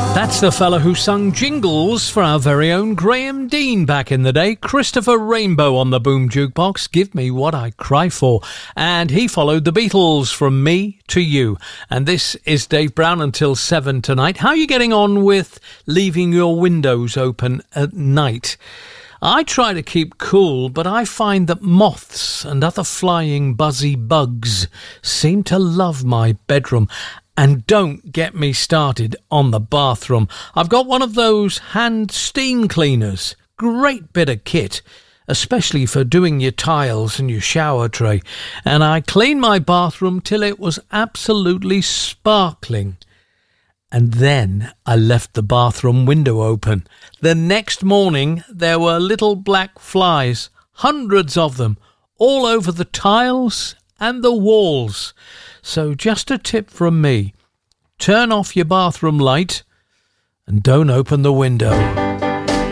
That's the fella who sung jingles for our very own Graham Dean back in the day. Christopher Rainbow on the Boom Jukebox. Give me what I cry for. And he followed the Beatles, From Me to You. And this is Dave Brown until 7 tonight. How are you getting on with leaving your windows open at night? I try to keep cool, but I find that moths and other flying buzzy bugs seem to love my bedroom. And don't get me started on the bathroom. I've got one of those hand steam cleaners. Great bit of kit, especially for doing your tiles and your shower tray. And I cleaned my bathroom till it was absolutely sparkling. And then I left the bathroom window open. The next morning there were little black flies, hundreds of them, all over the tiles and the walls. So just a tip from me, turn off your bathroom light and don't open the window.